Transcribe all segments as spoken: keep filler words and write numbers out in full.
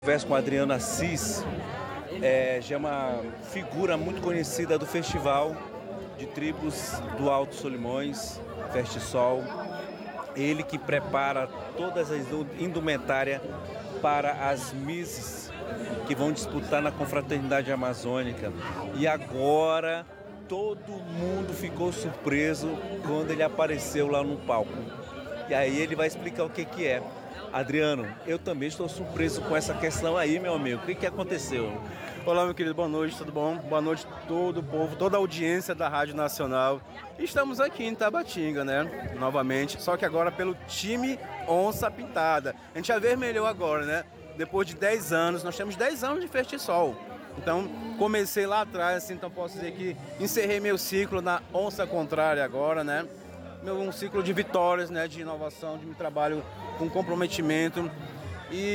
Converso com o Adriano Assis, é, já é uma figura muito conhecida do Festival de Tribos do Alto Solimões, Festisol. Ele que prepara todas as indumentárias para as misses que vão disputar na confraternidade amazônica. E agora todo mundo ficou surpreso quando ele apareceu lá no palco. E aí ele vai explicar o que que é. Adriano, eu também estou surpreso com essa questão aí, meu amigo. O que que aconteceu? Olá, meu querido, boa noite, tudo bom? Boa noite a todo o povo, toda a audiência da Rádio Nacional. Estamos aqui em Tabatinga, né? Novamente, só que agora pelo time Onça Pintada. A gente avermelhou agora, né? Depois de dez anos, nós temos dez anos de Festisol. Então, comecei lá atrás, assim, então posso dizer que encerrei meu ciclo na Onça Contrária agora, né? Meu, um ciclo de vitórias, né? De inovação, de trabalho com comprometimento. E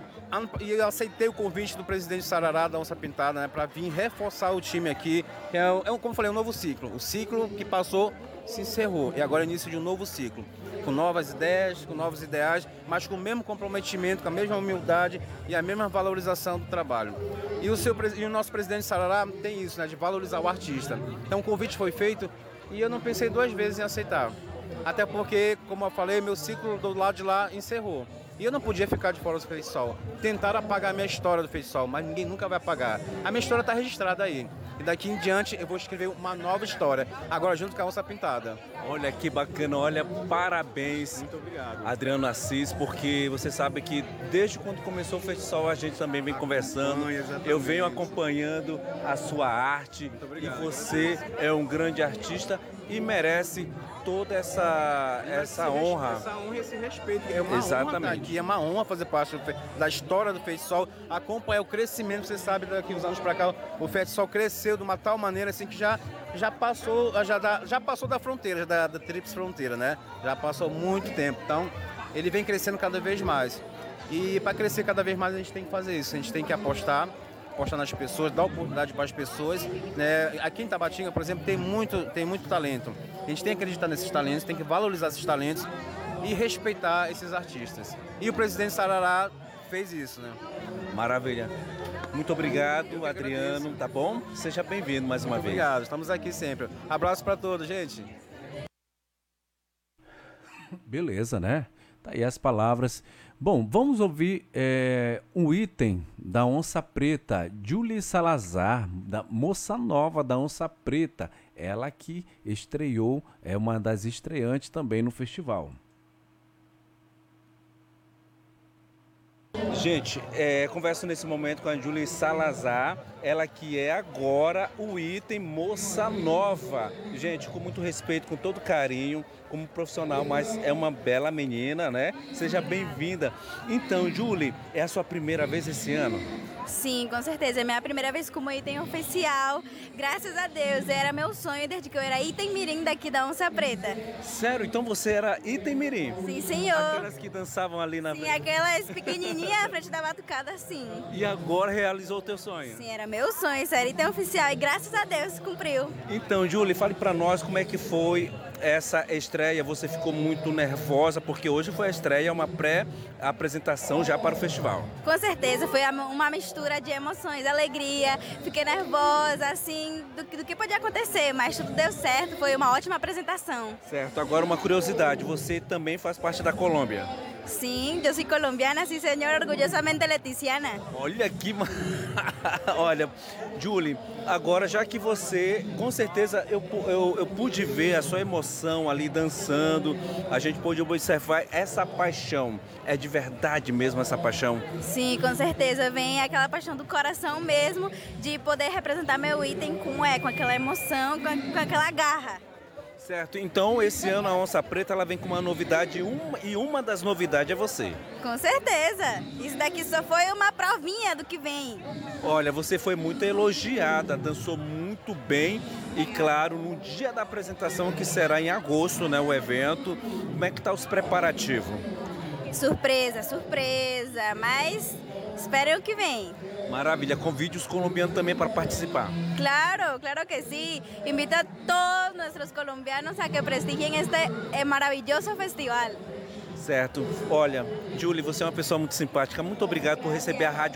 E eu aceitei o convite do presidente Sarará da Onça Pintada, né, para vir reforçar o time aqui. É, é, como eu falei, um novo ciclo. O ciclo que passou se encerrou e agora é início de um novo ciclo. Com novas ideias, com novos ideais, mas com o mesmo comprometimento, com a mesma humildade e a mesma valorização do trabalho. E o, seu, e o nosso presidente Sarará tem isso, né, de valorizar o artista. Então o convite foi feito e eu não pensei duas vezes em aceitar. Até porque, como eu falei, meu ciclo do lado de lá encerrou. E eu não podia ficar de fora do Festisol. Tentaram apagar a minha história do Festisol, mas ninguém nunca vai apagar. A minha história está registrada aí. E daqui em diante eu vou escrever uma nova história. Agora junto com a Onça Pintada. Olha que bacana, olha, parabéns. Muito obrigado. Adriano Assis, porque você sabe que desde quando começou o Festisol a gente também vem conversando. Eu venho acompanhando a sua arte. E você é um grande artista e merece toda essa, essa honra. Essa honra e esse respeito. É uma Exatamente. honra estar aqui, é uma honra fazer parte do, da história do Festisol, acompanhar o crescimento. Você sabe, daqui uns anos para cá, o Festisol cresceu de uma tal maneira assim que já, já, passou, já, da, já passou da fronteira, da, da Tríplice Fronteira, né? Já passou muito tempo. Então, ele vem crescendo cada vez mais. E para crescer cada vez mais, a gente tem que fazer isso. A gente tem que apostar. apostar nas pessoas, dar oportunidade para as pessoas, né? Aqui em Tabatinga, por exemplo, tem muito, tem muito talento. A gente tem que acreditar nesses talentos, tem que valorizar esses talentos e respeitar esses artistas. E o presidente Sarará fez isso, né? Maravilha. Muito obrigado, Adriano, tá bom? Seja bem-vindo mais uma Muito vez. Obrigado, estamos aqui sempre. Abraço para todos, gente. Beleza, né? Tá aí as palavras. Bom, vamos ouvir é, um item da Onça Preta, Julie Salazar, da Moça Nova da Onça Preta. Ela que estreou, é uma das estreantes também no festival. Gente, é, converso nesse momento com a Julie Salazar, ela que é agora o item Moça Nova. Gente, com muito respeito, com todo carinho, como profissional, mas é uma bela menina, né? Seja bem-vinda. Então, Julie, é a sua primeira vez esse ano? Sim, com certeza. É minha primeira vez como item oficial. Graças a Deus, era meu sonho desde que eu era item mirim daqui da Onça Preta. Sério? Então você era item mirim? Sim, senhor. Aquelas que dançavam ali na Sim, frente. aquelas pequenininhas à frente da batucada, sim. E agora realizou o teu sonho? Sim, era meu sonho, ser item oficial. E graças a Deus, cumpriu. Então, Julie, fale pra nós como é que foi essa estreia. Você ficou muito nervosa, porque hoje foi a estreia, uma pré-apresentação já para o festival. Com certeza, foi uma mistura de emoções, alegria, fiquei nervosa, assim, do, do que podia acontecer, mas tudo deu certo, foi uma ótima apresentação. Certo, agora uma curiosidade, você também faz parte da Colômbia? Sim, eu sou colombiana, sim senhor, orgulhosamente leticiana. Olha que... Olha, Julie, agora já que você, com certeza eu, eu, eu pude ver a sua emoção ali dançando, a gente pôde observar essa paixão. É de verdade mesmo essa paixão? Sim, com certeza, vem aquela paixão do coração mesmo, de poder representar meu item com, é, com aquela emoção, com, com aquela garra. Certo, então esse ano a Onça Preta ela vem com uma novidade uma, e uma das novidades é você. Com certeza, isso daqui só foi uma provinha do que vem. Olha, você foi muito elogiada, dançou muito bem e claro, no dia da apresentação que será em agosto, né, o evento, como é que tá os preparativos? Surpresa, surpresa, mas espero o que vem. Maravilha, convide os colombianos também para participar. Claro, claro que sí. Invito a todos nuestros colombianos a que prestigiem este maravilloso festival. Certo. Olha, Julie, você é uma pessoa muito simpática. Muito obrigado por receber a Rádio